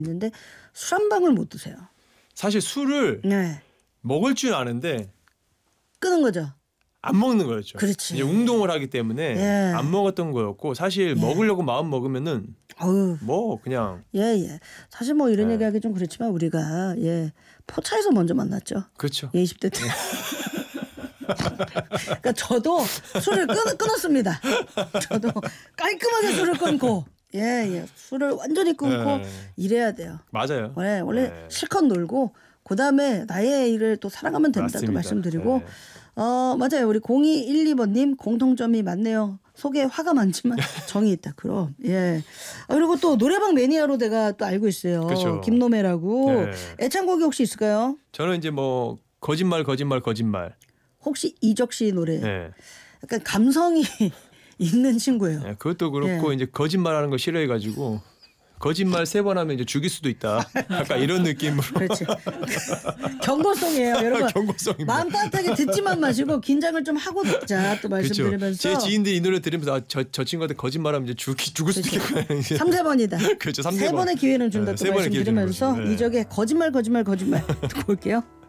있는데 술 한 방울 못 드세요. 사실 술을 네. 먹을 줄 아는데 끄는 거죠. 안 먹는 거였죠. 그렇지. 이제 운동을 하기 때문에 예. 안 먹었던 거였고 사실 예. 먹으려고 마음 먹으면은 어우. 뭐 그냥 예. 사실 뭐 이런 예. 얘기하기 좀 그렇지만 우리가 포차에서 먼저 만났죠. 그렇죠. 20대 때. 그러니까 저도 술을 끊었습니다. 저도 깔끔하게 술을 끊고 술을 완전히 끊고 이래야 돼요. 맞아요. 원래 실컷 놀고 그다음에 나의 일을 또 살아가면 됩니다. 맞습니다. 또 말씀드리고 맞아요. 우리 0212번님 공통점이 많네요. 속에 화가 많지만 정이 있다. 그럼 그리고 또 노래방 매니아로 내가 또 알고 있어요. 그렇죠. 김노매라고. 애창곡이 혹시 있을까요? 저는 이제 뭐 거짓말. 혹시 이적 씨 노래. 네. 약간 감성이 있는 친구예요. 네, 그것도 그렇고 이제 거짓말하는 거 싫어해가지고 거짓말 3번 하면 이제 죽일 수도 있다. 약간 이런 느낌으로. 그렇지. 경고송이에요, 여러분. 경고송입니다. 마음 따뜻하게 듣지만 마시고 긴장을 좀 하고 듣자. 또 말씀드리면서. 제 지인들이 이 노래 들으면서 저 친구한테 거짓말하면 이제 죽을 수도 있겠구나. 3세번이다. 그렇죠. 3번의 기회는 준다. 또 말씀드리면서 이적의 거짓말 듣고 올게요.